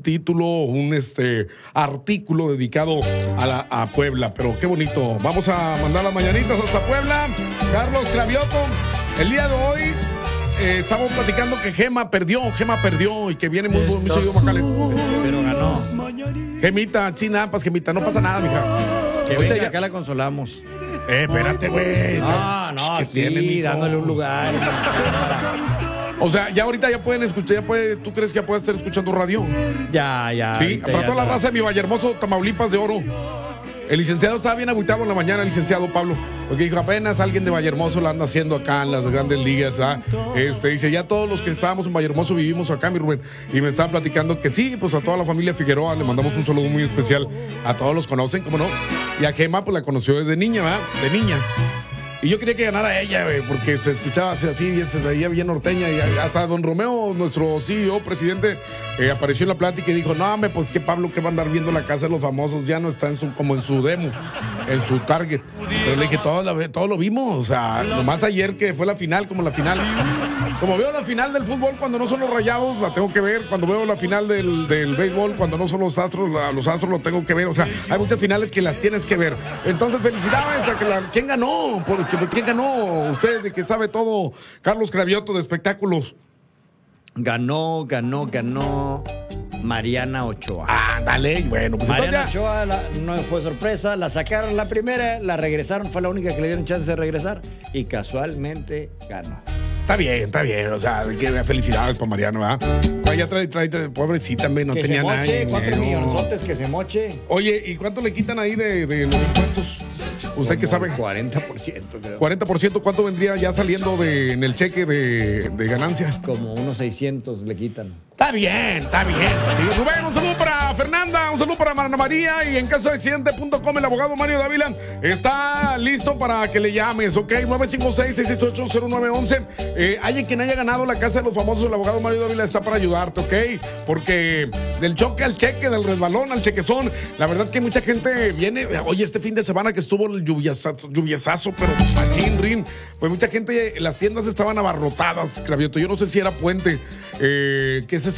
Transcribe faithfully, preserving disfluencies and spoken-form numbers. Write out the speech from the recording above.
título, un este artículo dedicado a, la, a Puebla. Pero qué bonito. Vamos a mandar las mañanitas hasta Puebla. Carlos Cravioto, el día de hoy eh, estamos platicando que Gema perdió, Gema perdió y que viene muy, muy, muy seguido Macale. Pero ganó. Gemita, chinampas, Gemita, no pasa nada, mija. Que Ahorita venga, ya- acá la consolamos. Eh, espérate, güey. No, no, ¿Qué aquí, tiene, mijo? dándole un lugar. O sea, ya ahorita ya pueden escuchar, ya puede, ¿tú crees que ya puede estar escuchando radio? Ya, ya. Sí, ahorita para ya toda la está. raza de mi Vallehermoso, Tamaulipas de Oro. El licenciado estaba bien agüitado en la mañana, el licenciado Pablo, porque dijo, apenas alguien de Vallehermoso la anda haciendo acá en las grandes ligas, ¿ah? Este, dice, ya todos los que estábamos en Vallehermoso vivimos acá, mi Rubén, y me estaba platicando que sí, pues a toda la familia Figueroa le mandamos un saludo muy especial, a todos los conocen, ¿cómo no? Y a Gema, pues la conoció desde niña, ¿verdad? De niña. Y yo quería que ganara ella, güey, porque se escuchaba así, así, se veía bien norteña. Y hasta don Romeo, nuestro C E O, presidente, eh, apareció en la plática y dijo, no, hombre, pues que Pablo que va a andar viendo la casa de los famosos, ya no está en su, como en su demo, en su target. Pero le dije, todo, la- todo lo vimos, o sea, nomás ayer que fue la final, como la final. Como veo la final del fútbol cuando no son los Rayados, la tengo que ver. Cuando veo la final del, del béisbol, cuando no son los Astros, la- los Astros lo tengo que ver. O sea, hay muchas finales que las tienes que ver. Entonces, felicidades a que la, ¿quién ganó? Por- ¿Quién ganó? Usted, de que sabe todo, Carlos Cravioto de espectáculos. Ganó, ganó, ganó Mariana Ochoa. Ah, dale, bueno, pues Mariana entonces. Ochoa la- no fue sorpresa, la sacaron la primera, la regresaron, fue la única que le dieron chance de regresar y casualmente ganó. Está bien, está bien. O sea, que felicidades para Mariano, ¿verdad? Ya trae, trae, trae, pobrecita, hombre, no que tenía se nada. moche, de cuatro dinero. millonzotes que se moche. Oye, ¿y cuánto le quitan ahí de, de los impuestos? ¿Usted qué Como sabe? el cuarenta por ciento creo. cuarenta por ciento, ¿cuánto vendría ya saliendo de, en el cheque de, de ganancia? Como unos seiscientos le quitan. Está bien, está bien. Y Rubén, un saludo para Fernanda, un saludo para Ana María y en caso de accidente punto com el abogado Mario Dávila está listo para que le llames, ¿ok? nueve cinco seis, seis seis ocho, cero nueve uno uno. Eh, alguien quien haya ganado la casa de los famosos, el abogado Mario Dávila está para ayudarte, ¿ok? Porque del choque al cheque, del resbalón al chequezón, la verdad que mucha gente viene, oye, este fin de semana que estuvo el lluviazazo, lluviazazo pero machín, rin, pues mucha gente, las tiendas estaban abarrotadas, Cravioto. Yo no sé si era puente, eh, que ese